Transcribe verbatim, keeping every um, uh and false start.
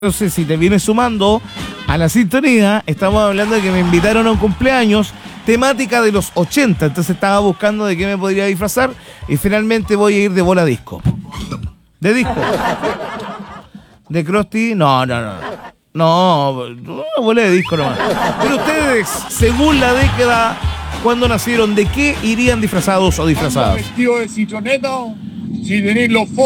Entonces, si te vienes sumando a la sintonía, estamos hablando de que me invitaron a un cumpleaños temática de los ochenta. Entonces estaba buscando de qué me podría disfrazar y finalmente voy a ir de bola disco. ¿De disco? ¿De Krusty? No, no, no. No, una bola de disco nomás. Pero ustedes, según la década, cuando nacieron, ¿de qué irían disfrazados o disfrazadas? Vestido de citroneta, si tenéis los